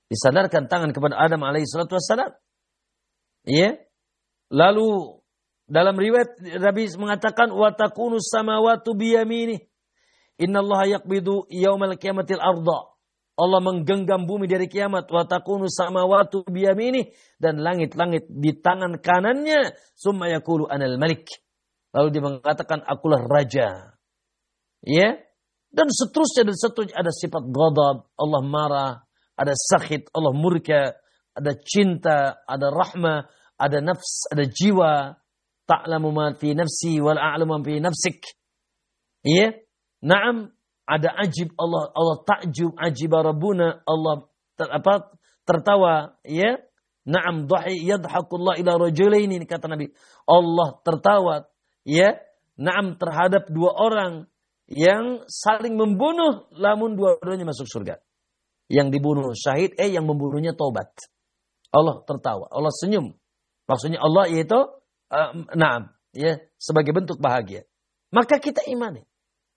Disandarkan tangan kepada Adam alaihi salatu wassalam. Ya. Lalu dalam riwayat Nabi mengatakan wa takunu samawati biyamini. Innallaha yaqbidu yaumal qiyamatil arda. Allah menggenggam bumi dari kiamat. Wa takunu samawati biyamini, dan langit-langit di tangan kanannya. Summa yaqulu anal malik. Lalu dia mengatakan akulah raja. Ya. Dan seterusnya ada sifat ghadab, Allah marah, ada sakhit, Allah murka, ada cinta, ada rahmah, ada nafs, ada jiwa. Ta'lamu ma fi nafsi wal a'lamu ma fi nafsik. Ya. Naam, ada ajib Allah ta'jub, ajiba rabbuna, Allah tertawa, ya. Naam, yadhakullah ila rajulaini, kata Nabi. Allah tertawa, ya. Naam, terhadap dua orang yang saling membunuh, namun dua-duanya masuk surga. Yang dibunuh syahid, yang membunuhnya taubat. Allah tertawa, Allah senyum. Maksudnya Allah yaitu naam, ya, sebagai bentuk bahagia. Maka kita imani.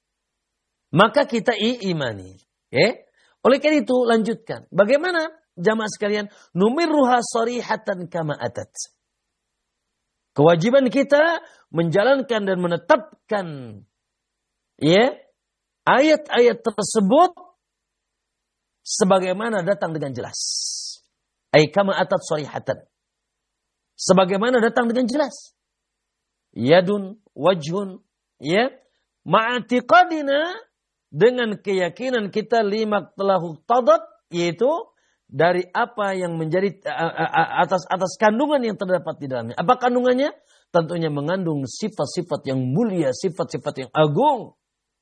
Okay? Oleh karena itu lanjutkan. Bagaimana jamaah sekalian? Numirruha sarihatan kama atat. Kewajiban kita menjalankan dan menetapkan, ya, ayat-ayat tersebut sebagaimana datang dengan jelas. Ay kama atat sarihatan. Sebagaimana datang dengan jelas. Yadun, wajhun, ya, ma'atiqadina, dengan keyakinan kita lima telahu tadat, yaitu dari apa yang menjadi atas kandungan yang terdapat di dalamnya. Apa kandungannya? Tentunya mengandung sifat-sifat yang mulia, sifat-sifat yang agung.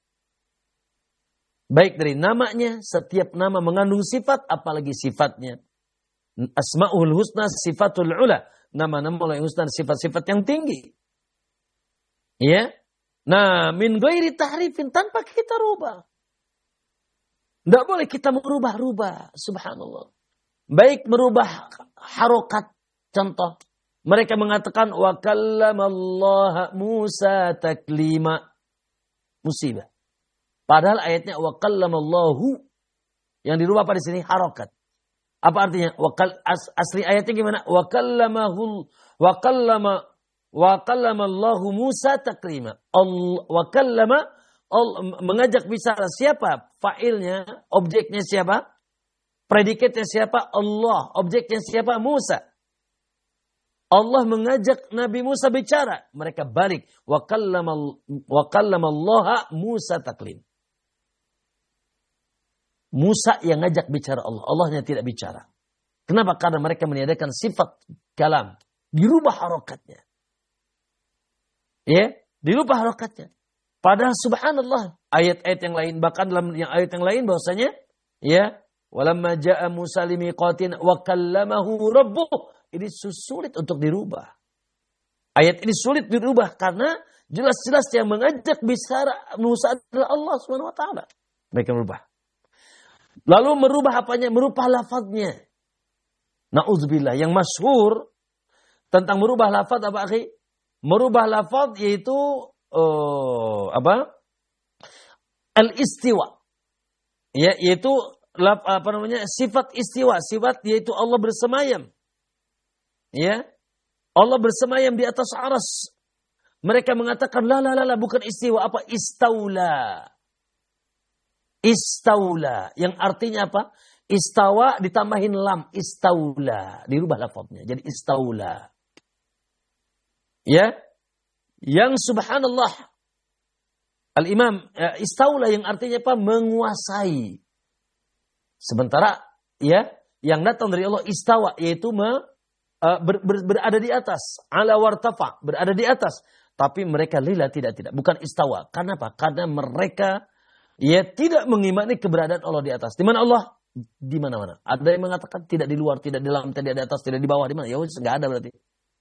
Baik dari namanya, setiap nama mengandung sifat, apalagi sifatnya. Asma'ul husna sifatul ula. Nama-nama yang husna, sifat-sifat yang tinggi. Ya. Nah, min ghairi tahrifin, tanpa kita rubah. Tidak boleh kita merubah-rubah. Subhanallah. Baik merubah harokat. Contoh. Mereka mengatakan, wa kallamallaha Musa taklima. Musibah. Padahal ayatnya wa kallamallahu. Yang dirubah pada sini harokat. Apa artinya? Asli ayatnya gimana? Wa kallamallahu Musa taklima. Wa kallama, mengajak bicara siapa? Fa'ilnya, objeknya siapa? Predikatnya siapa? Allah. Objeknya siapa? Musa. Allah mengajak Nabi Musa bicara. Mereka balik. Wa kallamallaha Musa taklim. Musa yang ngajak bicara Allah. Allahnya tidak bicara. Kenapa? Karena mereka meniadakan sifat kalam. Dirubah harokatnya. Ya, dirubah harokatnya. Padahal subhanallah, ayat-ayat yang lain, bahkan dalam ayat yang lain bahwasanya, ya, walamma ja'a Musa limiqatina wa kallamahu rabbuh. Ini sulit untuk dirubah. Ayat ini sulit dirubah karena jelas-jelas yang mengajak bicara Musa adalah Allah Subhanahu wa taala. Mereka merubah. Lalu merubah apanya? Merubah lafaznya. Nauzubillah, yang masyhur tentang merubah lafaz apa, akhi? Merubah lafaz yaitu al-istiwa. Ya, yaitu sifat istiwa, sifat yaitu Allah bersemayam. Ya. Allah bersemayam di atas aras. Mereka mengatakan la bukan istiwa, apa? Istaula. Istaula yang artinya apa? Istawa ditambahin lam, istaula, dirubah lafaznya jadi istaula. Ya. Yang subhanallah Al-Imam istaula yang artinya apa? Menguasai. Sementara ya, yang datang dari Allah istawa yaitu berada di atas, ala wartafa, berada di atas. Tapi mereka lila tidak, bukan istawa. Kenapa? Karena mereka ya tidak mengimani keberadaan Allah di atas. Di mana Allah? Di mana-mana. Ada yang mengatakan tidak di luar, tidak di dalam, tidak di atas, tidak di bawah, di mana? Ya wis, enggak ada berarti.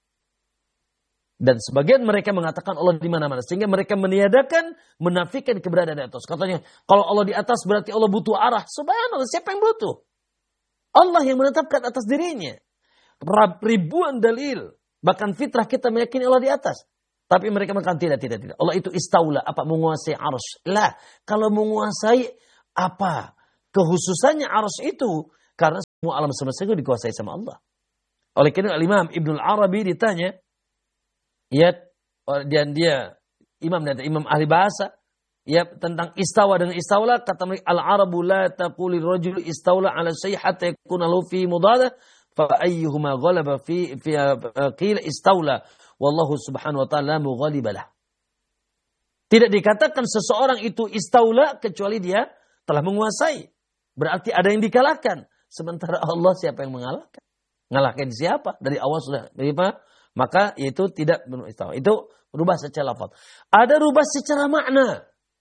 Dan sebagian mereka mengatakan Allah di mana-mana, sehingga mereka meniadakan, menafikan keberadaan di atas. Katanya, kalau Allah di atas berarti Allah butuh arah. Subhanallah, siapa yang butuh? Allah yang menetapkan atas dirinya. Ribuan dalil, bahkan fitrah kita meyakini Allah di atas. Tapi mereka mengatakan tidak. Allah itu istaula, apa? Menguasai arsy. Lah, kalau menguasai apa? Kehususannya arsy itu Karena semua alam semesta itu dikuasai sama Allah. Oleh karena Imam Ibnul Arabi ditanya, ya, dan dia imam ahli bahasa, ya, tentang istawa dengan istawla, kata mereka, al-arabu la taquli rajul istawla ala syai' hatta yakuna lahu fi mudadah fa ayyuhuma ghalaba fi qila istawla wallahu subhanahu wa ta'ala mughalibalah. Tidak dikatakan seseorang itu istawla kecuali dia telah menguasai. Berarti ada yang dikalahkan. Sementara Allah siapa yang mengalahkan? Ngalahkan siapa? Dari awal sudah berapa? Maka itu tidak beristiwa. Itu rubah secara lafaz. Ada rubah secara makna.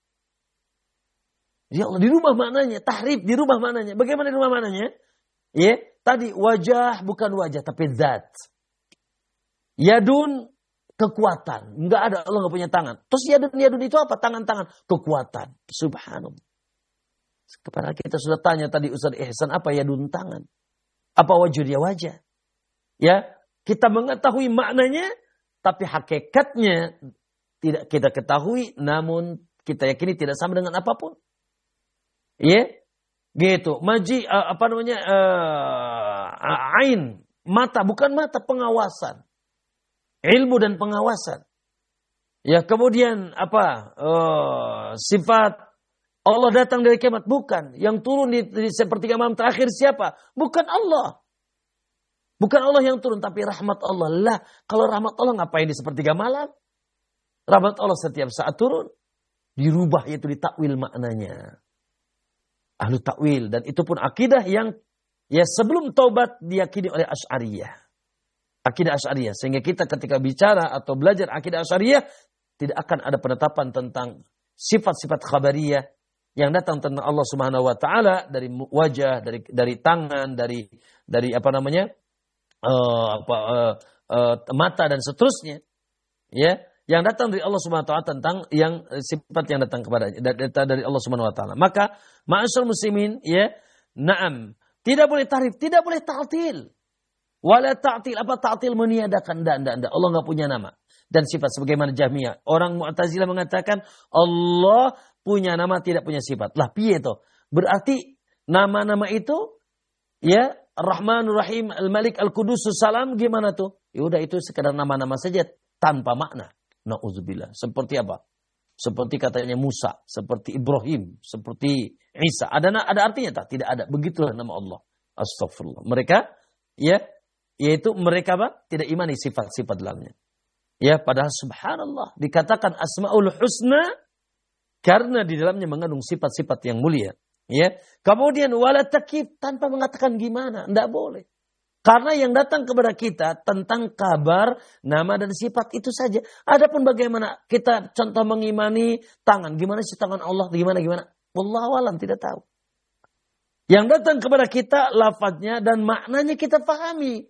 Ya Allah, dirubah maknanya. Tahrif, dirubah maknanya. Bagaimana dirubah maknanya? Ya, tadi wajah bukan wajah, tapi zat. Yadun, kekuatan. Enggak ada, Allah enggak punya tangan. Terus yadun itu apa? Tangan-tangan. Kekuatan. Subhanallah. Kepada kita sudah tanya tadi Ustaz Ihsan, apa yadun tangan? Apa wajud dia wajah? Ya, kita mengetahui maknanya, tapi hakikatnya tidak kita ketahui, namun kita yakini tidak sama dengan apapun. Ya, gitu. Maji, ain, mata, bukan mata, pengawasan. Ilmu dan pengawasan. Ya, kemudian sifat Allah datang dari kiamat, bukan. Yang turun di sepertiga malam terakhir siapa? Bukan Allah. Bukan Allah yang turun, tapi rahmat Allah. Lah, kalau rahmat Allah ngapain di sepertiga malam? Rahmat Allah setiap saat turun. Dirubah, yaitu ditakwil maknanya. Ahlu takwil. Dan itu pun akidah yang ya sebelum taubat diyakini oleh Asy'ariyah. Akidah Asy'ariyah. Sehingga kita ketika bicara atau belajar akidah Asy'ariyah, tidak akan ada penetapan tentang sifat-sifat khabariyah yang datang tentang Allah Subhanahu wa taala dari wajah, dari tangan, dari mata dan seterusnya. Ya, yang datang dari Allah Subhanahu wa taala tentang yang sifat yang datang kepadanya dari Allah Subhanahu wa taala. Maka ma'asyiral muslimin, ya, na'am, tidak boleh tahrif, tidak boleh ta'til. Wala ta'til, apa ta'til? Meniadakan, enggak. Allah enggak punya nama dan sifat sebagaimana Jahmiyah. Orang Mu'tazilah mengatakan Allah punya nama, tidak punya sifat. Lah piye to? Berarti nama-nama itu, ya, Ar-Rahmanur Rahim, Al-Malik, Al-Qudusus Salam, gimana tuh? Ya udah, itu sekedar nama-nama saja tanpa makna. Nauzubillah. Seperti apa? Seperti katanya Musa, seperti Ibrahim, seperti Isa. Ada artinya tak? Tidak ada. Begitulah nama Allah. Astagfirullah. Mereka, ya, yaitu mereka apa? Tidak imani sifat-sifat dalamnya. Ya, padahal subhanallah dikatakan Asmaul Husna karena di dalamnya mengandung sifat-sifat yang mulia. Ya. Kemudian wala takif, tanpa mengatakan gimana, enggak boleh. Karena yang datang kepada kita tentang kabar, nama dan sifat itu saja. Adapun bagaimana kita contoh mengimani tangan, gimana sih tangan Allah, gimana? Wallahu alam, tidak tahu. Yang datang kepada kita lafadznya dan maknanya kita pahami.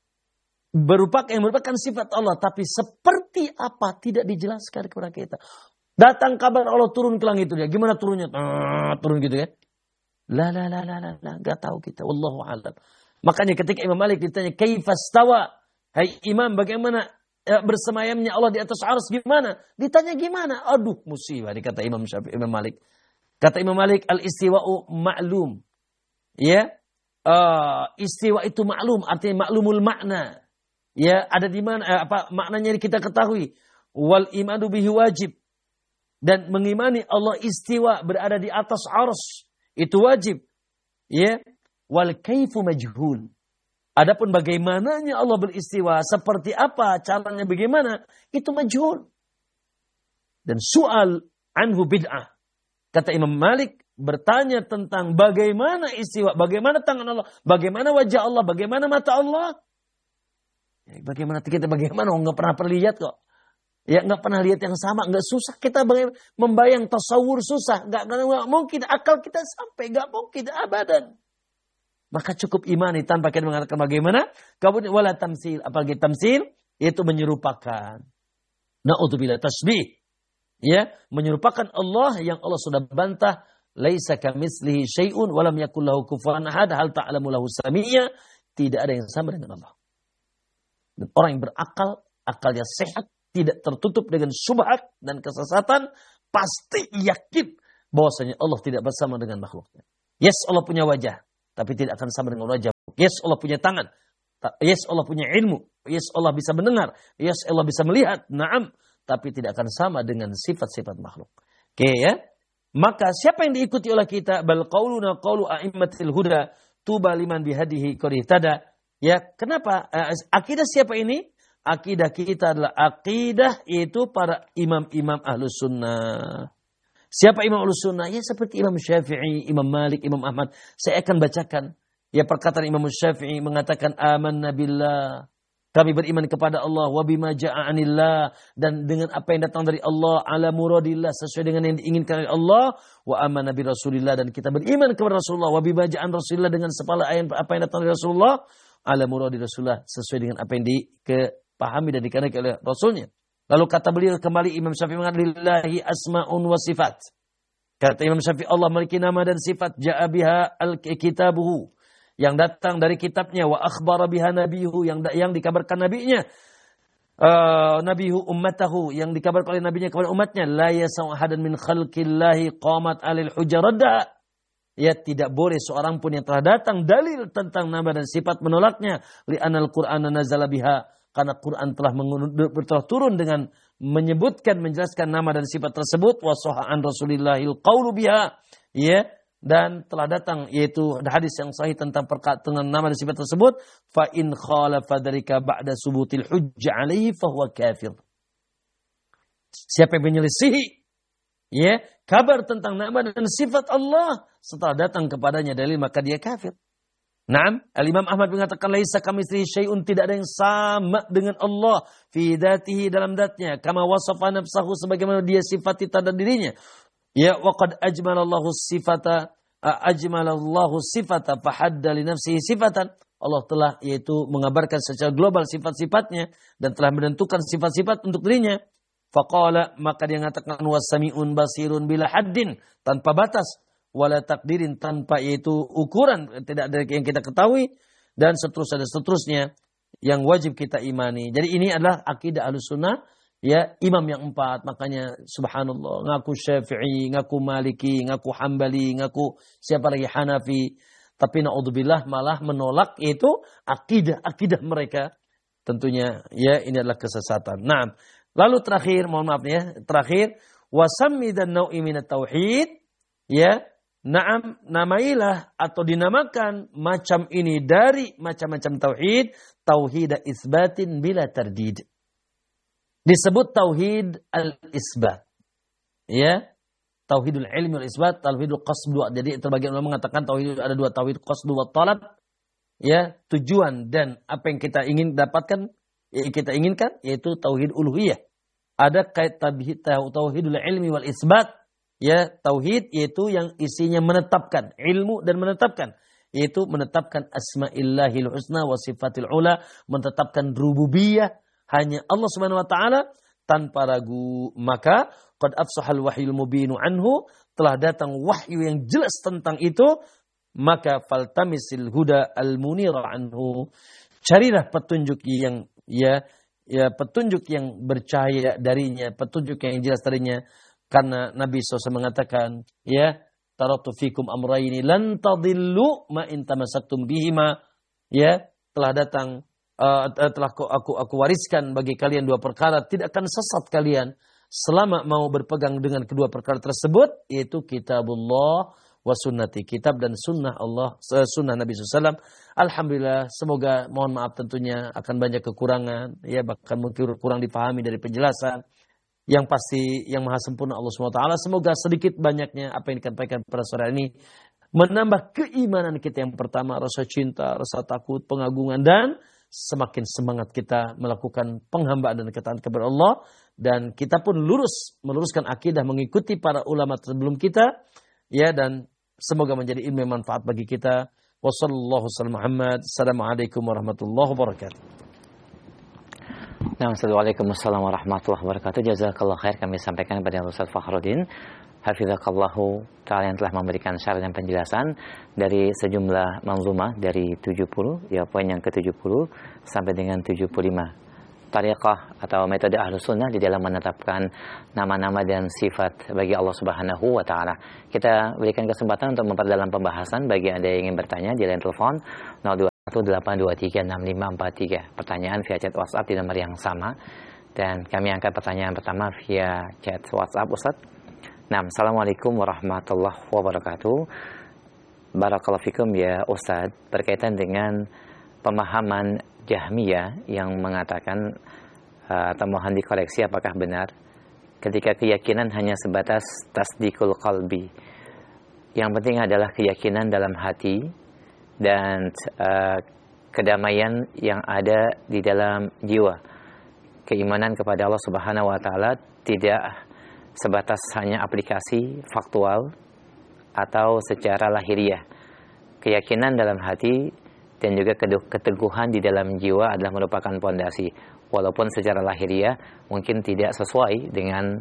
Yang merupakan sifat Allah, tapi seperti apa tidak dijelaskan kepada kita. Datang kabar Allah turun ke langit itu dia. Gimana turunnya? Turun gitu ya. La. Gak tahu kita. Wallahu a'lam. Makanya ketika Imam Malik ditanya, kaifastawa? Hai Imam, bagaimana bersemayamnya Allah di atas arsy gimana? Ditanya gimana? Aduh, musibah, dikata Imam Malik. Kata Imam Malik, al-istiwa'u ma'lum. Ya. Istiwa itu maklum, artinya maklumul makna. Ya, ada di mana, maknanya kita ketahui. Wal imanu bihi wajib. Dan mengimani Allah istiwa berada di atas arsy itu wajib. Ya, wal kaifu majhul. Adapun bagaimananya Allah beristiwa, seperti apa caranya, bagaimana, itu majhul. Dan soal anhu bid'ah. Kata Imam Malik, bertanya tentang bagaimana istiwa, bagaimana tangan Allah, bagaimana wajah Allah, bagaimana mata Allah. Ya, bagaimana nggak pernah lihat kok. Ya, nggak pernah lihat yang sama, nggak susah kita membayang tasawur, susah, nggak mungkin akal kita sampai, nggak mungkin abadan. Maka cukup imani tanpa kita mengatakan bagaimana. Kemudian wala tamsil, apalagi tamsil itu menyerupakan. Na'udzubillah, tasbih. Ya, menyerupakan Allah yang Allah sudah bantah, laisa kamitslihi syai'un wa lam yakul lahu kufuwan ahad, hal ta'lamu lahu samiyya. Tidak ada yang sama dengan Allah. Dan orang yang berakal, akalnya sehat, tidak tertutup dengan syubhat dan kesesatan, pasti yakin bahwasanya Allah tidak bersama dengan makhluknya. Yes, Allah punya wajah. tapi tidak akan sama dengan wajah makhluk. Yes, Allah punya tangan. Yes, Allah punya ilmu. Yes, Allah bisa mendengar. Yes, Allah bisa melihat. Naam, tapi tidak akan sama dengan sifat-sifat makhluk. Oke ya. Maka siapa yang diikuti oleh kita? Bal qauluna qaulu a'immatil huda tuba liman bihadihi qad ihtada. Ya, kenapa? Akidah siapa ini? Akidah kita adalah akidah itu para imam-imam Ahlus Sunnah. Siapa imam Ahlus Sunnah? Ya seperti Imam Syafi'i, Imam Malik, Imam Ahmad. Saya akan bacakan. Ya perkataan Imam Syafi'i mengatakan amanna billah. Kami beriman kepada Allah wa bima ja'a anillah, dan dengan apa yang datang dari Allah ala muradillah, sesuai dengan yang diinginkan oleh Allah, wa amanna bi Rasulillah, dan kita beriman kepada Rasulullah wa bima ja'an Rasulillah, dengan sepala ayat apa yang datang dari Rasulullah ala muradi Rasulullah, sesuai dengan apa yang dipahami dan dikehendaki oleh Rasulnya. Lalu kata beliau kembali Imam Syafi'i mengatakan lillahi asma'un wa sifat. Kata Imam Syafi'i Allah memiliki nama dan sifat, ja'a biha al-kitabuhu, yang datang dari kitabnya, wa akhbara biha nabihu, yang dikabarkan nabinya, nabihu ummatahu, yang dikabarkan oleh nabinya kepada umatnya, la yasau ahadan min khalqillahi qamat alil hujjarada. Ya, tidak boleh seorang pun yang telah datang dalil tentang nama dan sifat menolaknya, li anal qur'ana nazala biha, karena Quran telah turun dengan menyebutkan, menjelaskan nama dan sifat tersebut, wa sahhan rasulillahil qaulu biha, ya, dan telah datang yaitu hadis yang sahih tentang perkataan nama dan sifat tersebut, fa in khalafa dzalika ba'da subutil hujjah alaihi fa huwa kafir. Siapa yang menyelisihi ya kabar tentang nama dan sifat Allah setelah datang kepadanya dalil, maka dia kafir. Naam, Al-Imam Ahmad mengatakan laisa kamitslihi syai'un, tidak ada yang sama dengan Allah fi dzatihi, dalam dzatnya, kama wasafa nafsahu, sebagaimana dia sifati tanda dirinya. Ya, waqad ajmalallahu sifata fahadda li nafsihi sifatan. Allah telah yaitu mengabarkan secara global sifat-sifatnya dan telah menentukan sifat-sifat untuk dirinya. Faqala, maka dia mengatakan wasami'un basirun bila haddin, tanpa batas, wala takdirin, tanpa yaitu ukuran, tidak ada yang kita ketahui, dan seterusnya yang wajib kita imani. Jadi ini adalah akidah Ahlussunnah. Ya, imam yang 4, makanya subhanallah, ngaku Syafi'i, ngaku Maliki, ngaku Hambali, ngaku siapa lagi Hanafi, tapi naudzubillah malah menolak itu akidah mereka. Tentunya ya ini adalah kesesatan. Nah, lalu terakhir, mohon maaf ya, terakhir wasammi dan nau'i minat tauhid, ya, na'am, namailah atau dinamakan macam ini dari macam-macam tauhid, tauhid isbatin bila tardid. Disebut tauhid al-isbat. Ya. Tauhidul ilmi wal isbat, tauhidul qasd. Jadi terbagian ulama mengatakan tauhid ada dua, tauhid qasd wa talab. Ya, tujuan dan apa yang kita ingin dapatkan, kita inginkan, yaitu tauhid uluhiyah. Ada kait tauhidul ilmi wal isbat. Ya, tauhid yaitu yang isinya menetapkan ilmu dan menetapkan, yaitu menetapkan asma'illahil husna wa sifatil ula, menetapkan rububiyah hanya Allah Subhanahu wa taala tanpa ragu. Maka qad afsahal wahyul mubinu anhu, telah datang wahyu yang jelas tentang itu, maka faltamisil huda al-munira anhu, carilah petunjuk yang petunjuk yang bercahaya darinya, petunjuk yang jelas darinya, karena Nabi SAW mengatakan, ya, taratu fikum amrayni lan tadillu ma in tamassaktum bihima, ya, telah datang telah aku wariskan bagi kalian dua perkara, tidak akan sesat kalian selama mau berpegang dengan kedua perkara tersebut, yaitu kitabullah wa sunnati, kitab dan sunnah Allah, sunnah Nabi SAW. Alhamdulillah, semoga, mohon maaf tentunya akan banyak kekurangan, ya, bahkan mungkin kurang dipahami dari penjelasan. Yang pasti yang maha sempurna Allah SWT. Semoga sedikit banyaknya apa yang disampaikan pada sore ini menambah keimanan kita, yang pertama rasa cinta, rasa takut, pengagungan, dan semakin semangat kita melakukan penghambaan dan ketaatan kepada Allah, dan kita pun meluruskan akidah mengikuti para ulama sebelum kita, ya, dan semoga menjadi ilmu yang manfaat bagi kita. Wassalamualaikum warahmatullahi wabarakatuh. Waalaikumsalam warahmatullahi wabarakatuh. Jazakallah khair, kami sampaikan kepada Ustaz Fakhruddin Hafizakallahu ta'ala yang telah memberikan syarah dan penjelasan dari sejumlah manzumah dari 70, ya, poin yang ke-70 sampai dengan 75. tariqah atau metode Ahlus Sunnah di dalam menetapkan nama-nama dan sifat bagi Allah Subhanahu wa taala. Kita berikan kesempatan untuk memperdalam pembahasan bagi Anda yang ingin bertanya di line telepon 0218236543. Pertanyaan via chat WhatsApp di nomor yang sama, dan kami angkat pertanyaan pertama via chat WhatsApp, Ustaz. Nah, Assalamualaikum warahmatullahi wabarakatuh. Barakallahu fikum ya Ustaz, berkaitan dengan pemahaman Jahmiyah yang mengatakan atau mohon dikoreksi apakah benar ketika keyakinan hanya sebatas tasdikul qalbi. Yang penting adalah keyakinan dalam hati dan kedamaian yang ada di dalam jiwa. Keimanan kepada Allah Subhanahu wa taala tidak sebatas hanya aplikasi faktual atau secara lahiriah. Keyakinan dalam hati dan juga keteguhan di dalam jiwa adalah merupakan pondasi. Walaupun secara lahiriah mungkin tidak sesuai dengan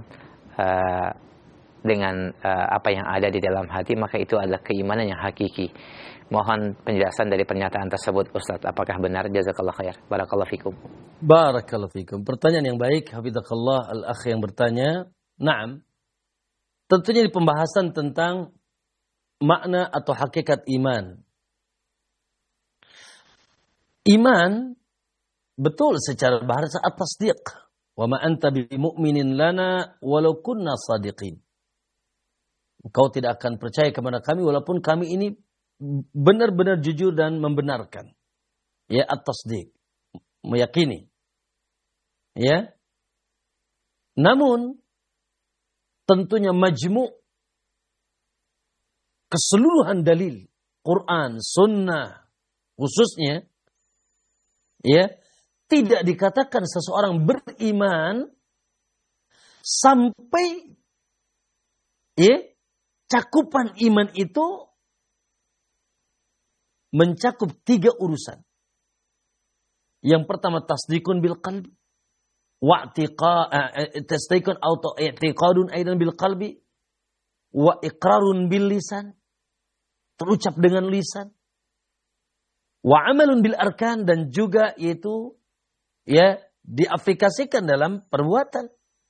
apa yang ada di dalam hati, maka itu adalah keimanan yang hakiki. Mohon penjelasan dari pernyataan tersebut, Ustaz. Apakah benar? Jazakallah khair. Barakallahu fikum. Barakallahu fikum. Pertanyaan yang baik, hafizakallah al-akh yang bertanya. Naam. Tentunya di pembahasan tentang makna atau hakikat iman. Iman betul secara bahasa at-tasdiq. Wa ma anta bimu'minin lana walau kunna sadiqin. Engkau tidak akan percaya kepada kami walaupun kami ini benar-benar jujur dan membenarkan. Ya, at-tasdiq. Meyakini. Ya. Namun tentunya majmu' keseluruhan dalil Quran, sunnah khususnya, ya, tidak dikatakan seseorang beriman sampai, ya, cakupan iman itu mencakup 3 urusan. Yang pertama tasdikun bil qalbi, tasdikun atau i'tiqadun aidan bil qalbi, wa iqrarun bil lisan, terucap dengan lisan, wa amalun bil arkan, dan juga yaitu ya diaplikasikan dalam perbuatan.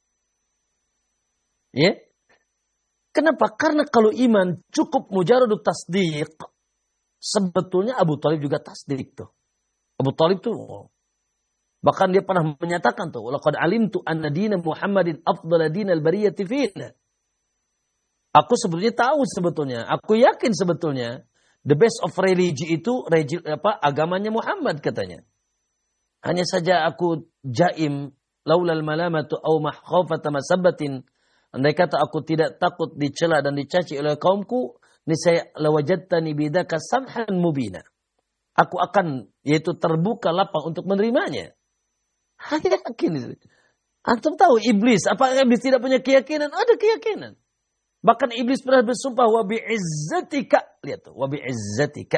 Ya. Kenapa? Karena kalau iman cukup mujarradut tasdiq, sebetulnya Abu Thalib juga tasdik tuh. Abu Thalib tuh bahkan dia pernah menyatakan tuh, laqad alimtu anna dina Muhammadin afdala dinal bariyati fina. Aku sebetulnya tahu sebetulnya, aku yakin sebetulnya the best of religion itu agamanya Muhammad katanya. Hanya saja aku jaim laulal malamatu aw mahkhafata masabbatin. Andai kata aku tidak takut dicela dan dicaci oleh kaumku, niscaya lawajadtani bidaka samhan mubina. Aku akan yaitu terbuka lapang untuk menerimanya. Hanya yakin. Antum tahu iblis, apakah iblis tidak punya keyakinan? Ada keyakinan. Bahkan iblis pernah bersumpah wa bi'izzatika. Lihat tuh, wa bi'izzatika.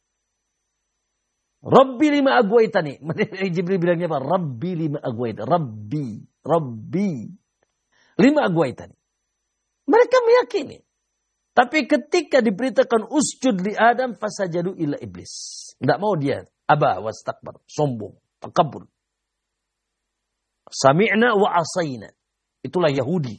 Rabbi lima agwaitani. Jibril bilangnya apa? Rabbi lima agwaitani. Rabbi. Lima agwaitani. Mereka meyakini. Tapi ketika diberitakan usjud li Adam fasajadu illa iblis. Tidak mau dia. Aba wastakbar. Sombong. Takabur. Sami'na wa asayna. Itulah Yahudi.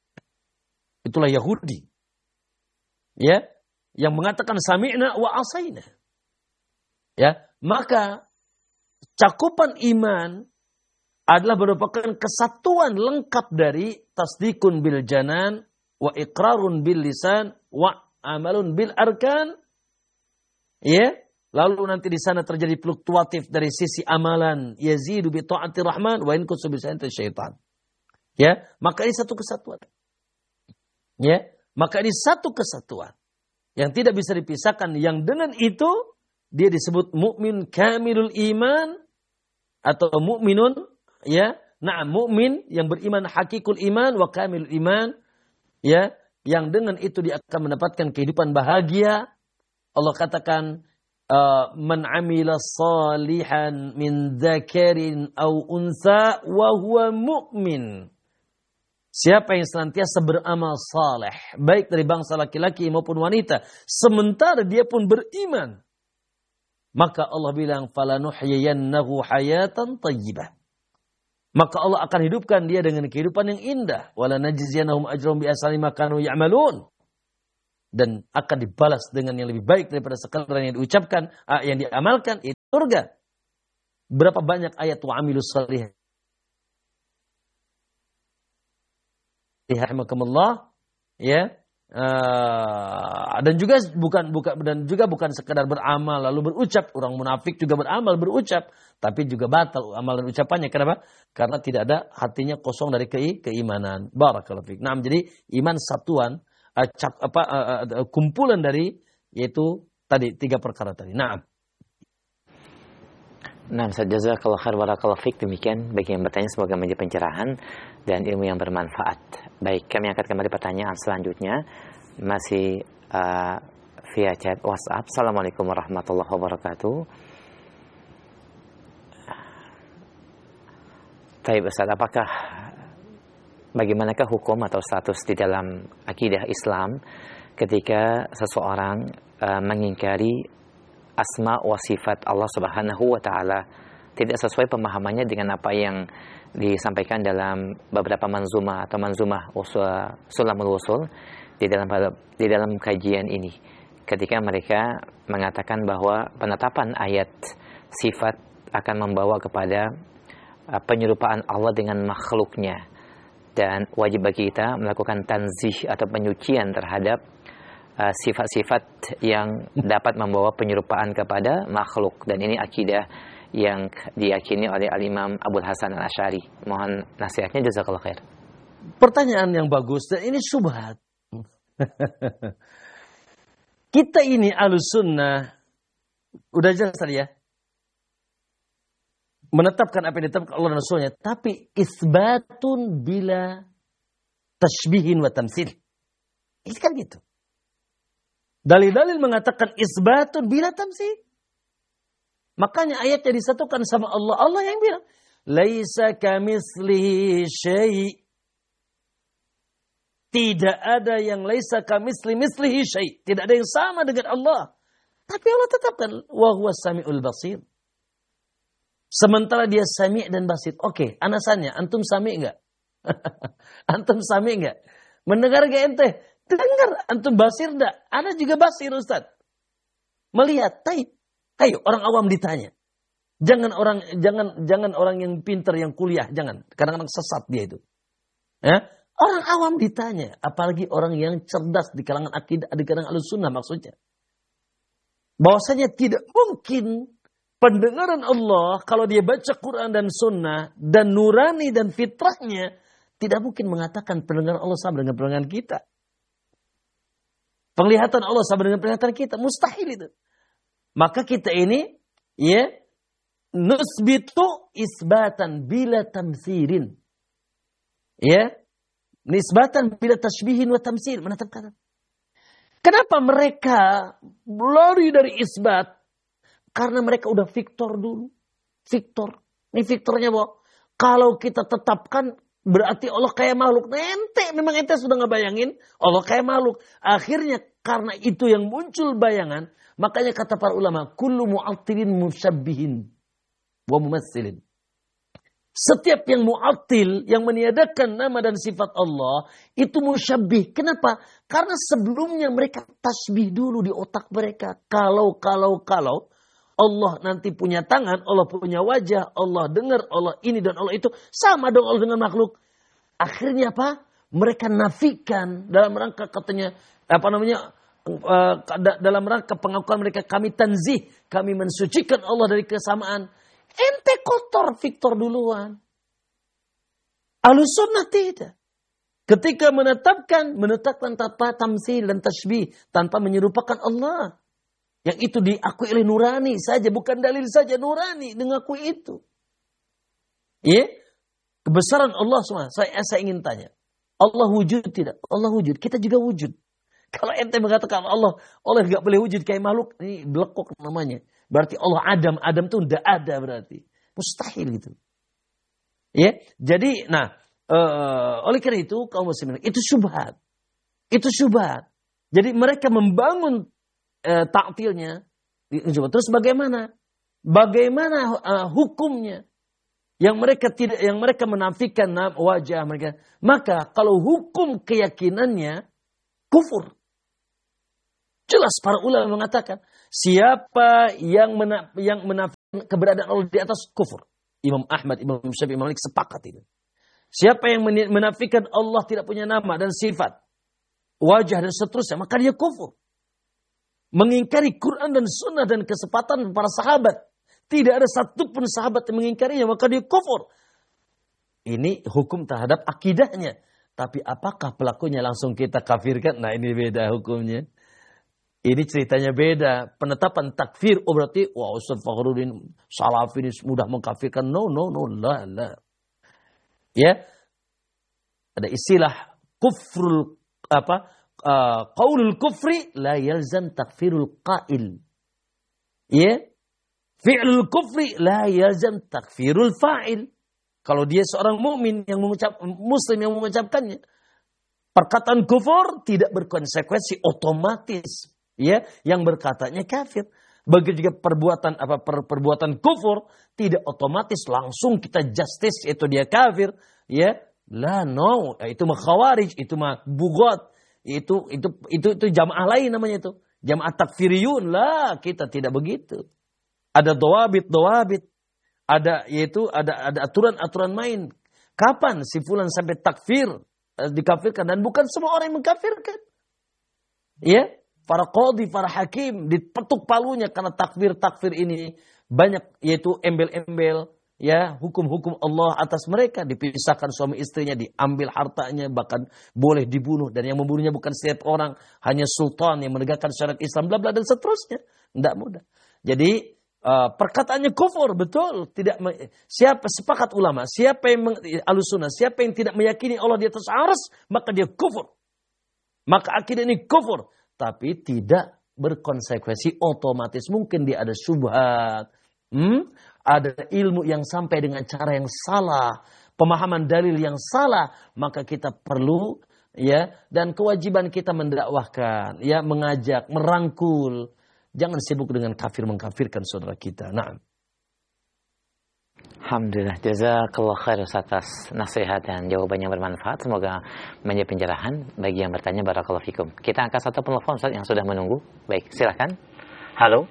Ya. Yang mengatakan sami'na wa asayna. Ya. Maka cakupan iman adalah merupakan kesatuan lengkap dari tasdikun bil janan, wa iqrarun bil lisan, wa amalun bil arkan. Ya, lalu nanti di sana terjadi fluktuatif dari sisi amalan, yazidu bi ta'atir rahman wa in kuntu bi syaitan. Ya, maka ini satu kesatuan. Ya, maka ini satu kesatuan yang tidak bisa dipisahkan, yang dengan itu dia disebut mukmin kamilul iman atau mukminun, ya, na'am, mukmin yang beriman hakikul iman wa kamilul iman, ya, yang dengan itu dia akan mendapatkan kehidupan bahagia. Allah katakan man amila salihan min dzakarin aw unsa wa huwa mu'min. Siapa yang senantiasa beramal saleh, baik dari bangsa laki-laki maupun wanita, sementara dia pun beriman, maka Allah bilang falanuhyiyannahu hayatan thayyibah. maka Allah akan hidupkan dia dengan kehidupan yang indah. Wala najziyanahum ajrahum bi ahsani ma kanu ya'malun. Dan akan dibalas dengan yang lebih baik daripada sekarang yang diucapkan, yang diamalkan, itu surga. Berapa banyak ayat wa amilus salih. Rahimahumullah, ya. Dan juga bukan sekedar beramal lalu berucap. Orang munafik juga beramal berucap, tapi juga batal amal dan ucapannya. Kenapa? Karena tidak ada, hatinya kosong dari keimanan. Barakallahu fiik. Nah, jadi iman satuan, kumpulan dari, yaitu tadi 3 perkara tadi. Nah, jazakallahu khair barakallahu fiik. Demikian bagi yang bertanya, semoga menjadi pencerahan dan ilmu yang bermanfaat. Baik, kami angkat kembali pertanyaan selanjutnya, masih via chat WhatsApp. Assalamualaikum warahmatullahi wabarakatuh. Baik Ustaz, bagaimanakah hukum atau status di dalam akidah Islam ketika seseorang mengingkari asma wa sifat Allah Subhanahu wa taala, tidak sesuai pemahamannya dengan apa yang disampaikan dalam beberapa manzumah atau manzumah Sulamul Wusul di dalam kajian ini, ketika mereka mengatakan bahwa penetapan ayat sifat akan membawa kepada penyerupaan Allah dengan makhluknya, dan wajib bagi kita melakukan tanzih atau penyucian terhadap sifat-sifat yang dapat membawa penyerupaan kepada makhluk. Dan ini akidah yang diyakini oleh Al-Imam Abul Hasan Al-Asy'ari. Mohon nasihatnya, jazakallahu khair. Pertanyaan yang bagus, dan ini syubhat. Kita ini Ahlussunnah, udah jelas tadi ya, menetapkan apa yang ditetapkan Allah dan Rasulnya, tapi isbatun bila tashbihin wa tamsil. Ini kan gitu. Dalil-dalil mengatakan isbatun bila tamsil. Makanya ayatnya disatukan sama Allah. Allah yang bilang, laisa kamitslihi syai'. Tidak ada yang laisa kamitslihi syai'. Tidak ada yang sama dengan Allah. Tapi Allah tetapkan, wa huwas samiul basir. Sementara dia sami' dan basir. Oke, anasannya, antum sami' enggak? Antum sami' enggak? Mendengar enggak ente? Dengar. Antum basir enggak? Ana juga basir, Ustaz. Melihat, taib. Ayo, orang awam ditanya. Jangan orang yang pintar, yang kuliah, jangan. Kadang-kadang sesat dia itu. Ya? Orang awam ditanya, apalagi orang yang cerdas di kalangan akidah, di kalangan Ahlussunnah maksudnya. Bahwasanya tidak mungkin pendengaran Allah, kalau dia baca Quran dan Sunnah, dan nurani dan fitrahnya, tidak mungkin mengatakan pendengaran Allah sama dengan pendengaran kita. Penglihatan Allah sama dengan penglihatan kita. Mustahil itu. Maka kita ini, ya, nusbitu isbatan bila tamsirin. Ya, nisbatan bila tashbihin wa tamsil. Menetapkan. Kenapa mereka lari dari isbat? Karena mereka udah Victor dulu. Victor. Ini Victornya, bahwa kalau kita tetapkan berarti Allah kayak makhluk. Memang ente sudah ngebayangin Allah kayak makhluk. Akhirnya karena itu yang muncul bayangan, makanya kata para ulama, kullu mu'attilin musyabbihin wa mumassilin. Setiap yang mu'attil, yang meniadakan nama dan sifat Allah, itu musyabbih. Kenapa? Karena sebelumnya mereka tasbih dulu di otak mereka. Kalau Allah nanti punya tangan, Allah punya wajah, Allah dengar, Allah ini dan Allah itu, sama dong Allah dengan makhluk. Akhirnya apa? Mereka nafikan dalam rangka katanya, dalam rangka pengakuan mereka, kami tanzih, kami mensucikan Allah dari kesamaan. Ente kotor, Victor duluan. Ahlussunnah tidak. Ketika menetapkan tanpa tamsil dan tashbih, tanpa menyerupakan Allah. Yang itu diakui oleh nurani saja, bukan dalil saja, nurani mengakui itu. Ya, kebesaran Allah semua. Saya ingin tanya, Allah wujud tidak? Allah wujud, kita juga wujud. Kalau ente mengatakan Allah nggak boleh wujud kayak makhluk, ini belekok namanya. Berarti Allah Adam tuh tidak ada berarti. Mustahil gitu. Ya, jadi oleh karena itu kaum muslimin itu syubhat. Itu syubhat. Jadi mereka membangun ta'tilnya. Terus bagaimana? Bagaimana hukumnya? yang mereka menafikan wajah mereka. Maka kalau hukum keyakinannya kufur. Jelas para ulama mengatakan siapa yang menafikan keberadaan Allah di atas kufur. Imam Ahmad, Imam Syafi'i, Imam Malik sepakat itu. Siapa yang menafikan Allah tidak punya nama dan sifat, wajah dan seterusnya, maka dia kufur. Mengingkari Quran dan Sunnah dan kesepakatan para sahabat. Tidak ada satupun sahabat yang mengingkarinya, maka dia kufur. Ini hukum terhadap akidahnya. Tapi apakah pelakunya langsung kita kafirkan? Nah ini beda hukumnya. Ini ceritanya beda. Penetapan takfir, oh berarti, wah Ustaz Fakhruddin Salafi ini mudah mengkafirkan. No, la. Ya, ada istilah kufrul, qaulul kufri la yalzam takfirul qail. Ya. Fi'lul kufri la yalzam takfirul fa'il. Kalau dia seorang mukmin yang muslim yang mengucapkannya, perkataan kufur tidak berkonsekuensi otomatis, ya, yang berkatanya kafir. Begitu juga perbuatan kufur tidak otomatis langsung kita justice itu dia kafir, ya. La no, itu mah khawarij, itu mah bugot, itu jamaah lain namanya itu. Jamaah takfiriyun lah, kita tidak begitu. Ada dawabit, ada aturan main. Kapan si fulan sampai takfir, dikafirkan, dan bukan semua orang yang mengkafirkan. Ya, para qadhi, para hakim dipetuk palunya karena takfir ini banyak, yaitu embel-embel, ya, hukum-hukum Allah atas mereka, dipisahkan suami istrinya, diambil hartanya, bahkan boleh dibunuh, dan yang membunuhnya bukan setiap orang, hanya sultan yang menegakkan syariat Islam, bla bla dan seterusnya. Tidak mudah. Jadi perkataannya kufur, betul. Siapa sepakat ulama, siapa yang Ahlussunnah, siapa yang tidak meyakini Allah di atas arsy, maka dia kufur. Maka akidah ini kufur, tapi tidak berkonsekuensi otomatis. Mungkin dia ada syubhat, ada ilmu yang sampai dengan cara yang salah, pemahaman dalil yang salah, maka kita perlu, ya, dan kewajiban kita mendakwahkan, ya, mengajak, merangkul. Jangan sibuk dengan mengkafirkan saudara kita. Nah. Alhamdulillah, jazakallah khair atas nasihat dan jawabannya bermanfaat. Semoga menjadi pencerahan bagi yang bertanya. Barakallahu fikum. Kita angkat satu penelpon Ustaz yang sudah menunggu. Baik, silakan. Halo.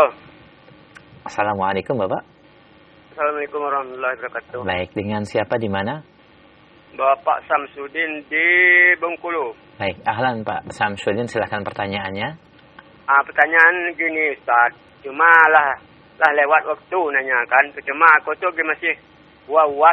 Assalamualaikum Bapak. Assalamualaikum warahmatullahi wabarakatuh. Baik, dengan siapa di mana? Bapak Samsudin di Bengkulu. Baik, ahlan Pak Samsudin, silakan pertanyaannya. Pertanyaan gini Ustaz, cuma lah lewat waktu nanya kan, cuma aku tuh masih was.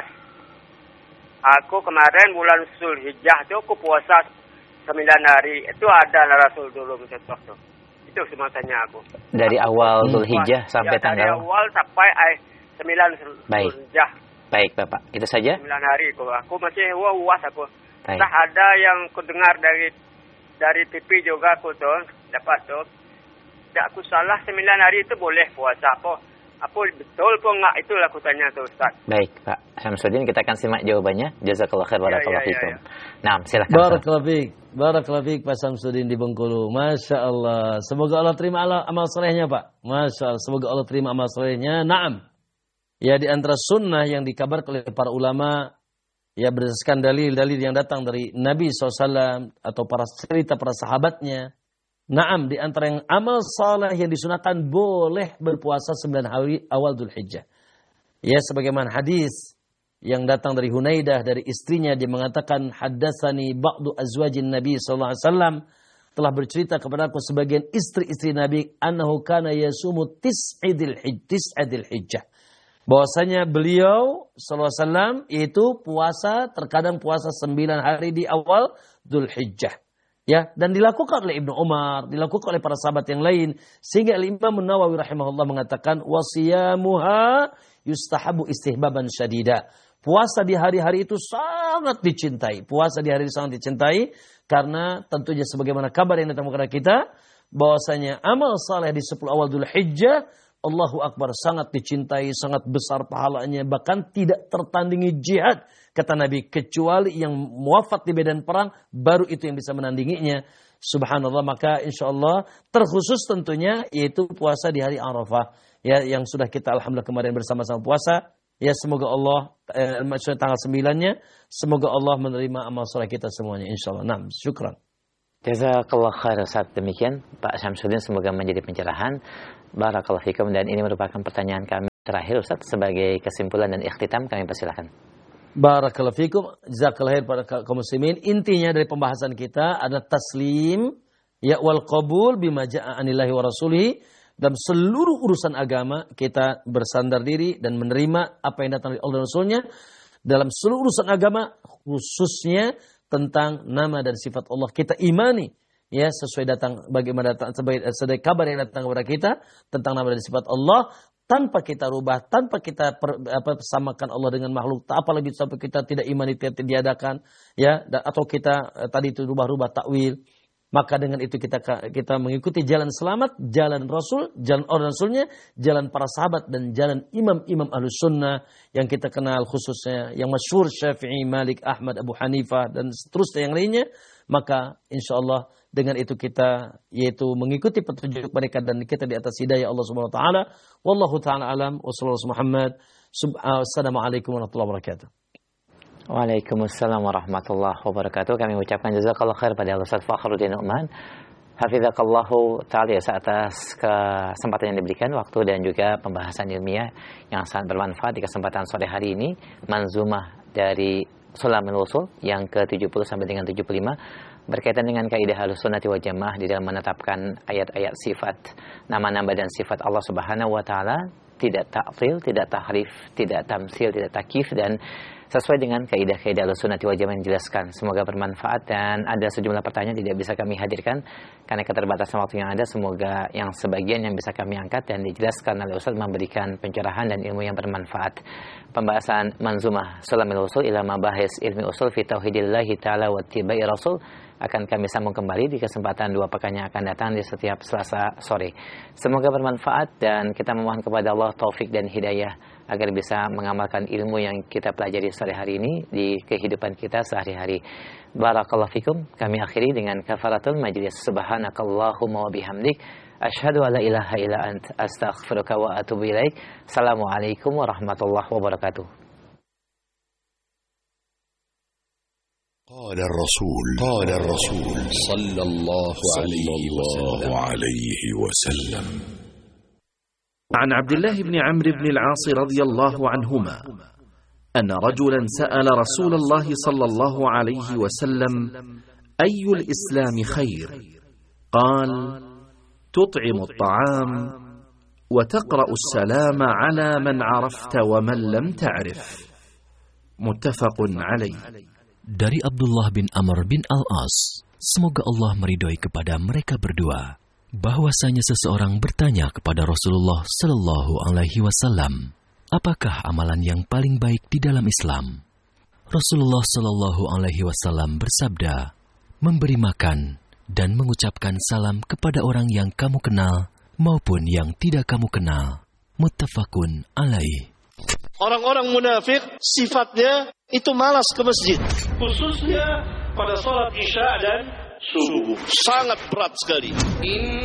Aku kemarin bulan Zulhijjah tuh aku puasa 9 hari, itu ada Rasul dulu mencetok tuh. Itu semua tanya aku. Dari awal Zulhijjah sampai tanggal? Dari awal sampai 9 Zulhijjah. Baik Bapak, itu saja? 9 hari aku masih was aku. Baik. Entah ada yang ku dengar dari TV juga aku tuh dapat tuh. Tidak aku salah 9 hari itu boleh puasa apa betul apa enggak, itulah aku tanya tuh Ustaz. Baik Pak Syamsuddin, kita akan simak jawabannya. Jazakallah khair, barakallahu fikum. Nah, silakan. Barakallahu fiik Pak Syamsuddin di Bengkulu. Masya Allah. Semoga Allah terima amal solehnya Pak. Masya Allah. Semoga Allah terima amal solehnya. Naam. Ya, di antara sunnah yang dikabarkan oleh para ulama, ya, berdasarkan dalil-dalil yang datang dari Nabi SAW atau cerita para sahabatnya. Naam, di antara yang amal saleh yang disunahkan boleh berpuasa 9 hari awal Dzulhijjah. Ya, sebagaimana hadis yang datang dari Hunaidah dari istrinya, dia mengatakan haddatsani ba'du azwajin Nabi sallallahu alaihi wasallam, telah bercerita kepadaku sebagian istri-istri Nabi, annahu kana yasumu tis'idil hijjah. Bahwasanya beliau sallallahu alaihi wasallam itu puasa, terkadang puasa 9 hari di awal Dzulhijjah. Ya, dan dilakukan oleh Ibnu Umar, dilakukan oleh para sahabat yang lain, sehingga Imam Nawawi rahimahullah mengatakan wasiyamuha yustahabu istihbaban syadida. Puasa di hari-hari itu sangat dicintai. Puasa di hari itu sangat dicintai karena tentunya sebagaimana kabar yang datang kepada kita bahwasanya amal saleh di 10 awal Dzulhijjah, Allahu Akbar, sangat dicintai, sangat besar pahalanya, bahkan tidak tertandingi jihad. Kata Nabi, kecuali yang wafat di medan perang, baru itu yang bisa menandinginya. Subhanallah, maka insya Allah terkhusus tentunya yaitu puasa di hari Arafah. Ya, yang sudah kita alhamdulillah kemarin bersama-sama puasa. Ya semoga Allah maksudnya tanggal 9-nya semoga Allah menerima amal soleh kita semuanya insyaallah. Nah, syukran. Jazakallah khair Ustaz. Demikian Pak Syamsuddin, semoga menjadi pencerahan. Barakallahu fikum. Dan ini merupakan pertanyaan kami terakhir Ustaz, sebagai kesimpulan dan ikhtitam kami persilakan. Barakallahu fikum. Jazakallahu khair para kaum muslimin. Intinya dari pembahasan kita ada taslim ya wal qabul bima jaa'a anillahi wa rasulihi. Dalam seluruh urusan agama kita bersandar diri dan menerima apa yang datang dari Allah dan Rasulnya. Dalam seluruh urusan agama khususnya tentang nama dan sifat Allah kita imani ya sesuai datang bagaimana datang sebagai kabar yang datang kepada kita tentang nama dan sifat Allah, tanpa kita rubah, tanpa kita samakan Allah dengan makhluk, apalagi sampai kita tidak imani tidak diadakan ya, atau kita tadi itu rubah-rubah takwil. Maka dengan itu kita mengikuti jalan selamat, jalan Rasul, jalan orang Rasulnya, jalan para sahabat dan jalan imam-imam Ahlus Sunnah yang kita kenal khususnya yang masyhur Syafi'i, Malik, Ahmad, Abu Hanifah dan seterusnya yang lainnya. Maka insya Allah dengan itu kita yaitu mengikuti petunjuk mereka dan kita di atas hidayah Allah Subhanahu wa taala. Wallahu taala alam wa sallallahu Muhammad. Assalamualaikum warahmatullahi wabarakatuh. Waalaikumsalam warahmatullahi wabarakatuh. Kami ucapkan jazakallah khair pada Ustaz Fakhruddin Nu'man, hafizakallahu ta'ala atas kesempatan yang diberikan, waktu dan juga pembahasan ilmiah yang sangat bermanfaat di kesempatan sore hari ini. Manzumah dari Sulamul Usul yang ke-70 sampai dengan 75 berkaitan dengan kaidah Ahlussunnah wal Jamaah di dalam menetapkan ayat-ayat sifat, nama-nama dan sifat Allah Subhanahu wa taala, tidak ta'til, tidak tahrif, tidak tamtsil, tidak takyif, dan sesuai dengan kaidah-kaidah Ahlussunnah wal Jamaah yang dijelaskan. Semoga bermanfaat. Dan ada sejumlah pertanyaan tidak bisa kami hadirkan karena keterbatasan waktu yang ada. Semoga yang sebagian yang bisa kami angkat dan dijelaskan oleh Ustaz memberikan pencerahan dan ilmu yang bermanfaat. Pembahasan Manzumah Sulamul Usul ila Mabahis Ilmi Usul fi Tauhidillahi Ta'ala wa Tibai Rasul akan kami sambung kembali di kesempatan 2 pekan yang akan datang di setiap Selasa sore. Semoga bermanfaat dan kita memohon kepada Allah taufik dan hidayah agar bisa mengamalkan ilmu yang kita pelajari sore hari ini di kehidupan kita sehari-hari. Barakallahu fikum. Kami akhiri dengan kafaratul majlis. Subhanakallahumma wa bihamdik, asyhadu alla ilaha illa ant, astaghfiruka wa atubu ilaik. Assalamualaikum warahmatullahi wabarakatuh. قال الرسول صلى الله عليه وسلم عن عبد الله بن عمرو بن العاص رضي الله عنهما أن رجلا سأل رسول الله صلى الله عليه وسلم أي الإسلام خير؟ قال تطعم الطعام وتقرأ السلام على من عرفت ومن لم تعرف. متفق عليه. Dari Abdullah bin Amr bin Al-As, semoga Allah meridhoi kepada mereka berdua, bahwasanya seseorang bertanya kepada Rasulullah Sallallahu Alaihi Wasallam, apakah amalan yang paling baik di dalam Islam? Rasulullah Sallallahu Alaihi Wasallam bersabda, memberi makan dan mengucapkan salam kepada orang yang kamu kenal maupun yang tidak kamu kenal. Muttafaqun alaih. Orang-orang munafik sifatnya itu malas ke masjid, khususnya pada salat Isya dan subuh. Sangat berat sekali.